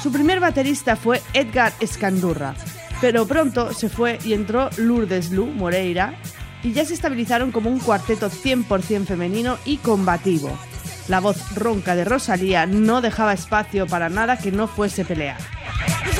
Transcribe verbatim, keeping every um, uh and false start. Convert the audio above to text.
Su primer baterista fue Edgar Escandurra, pero pronto se fue y entró Lourdes Lu Moreira y ya se estabilizaron como un cuarteto cien por ciento femenino y combativo. La voz ronca de Rosalía no dejaba espacio para nada que no fuese pelea.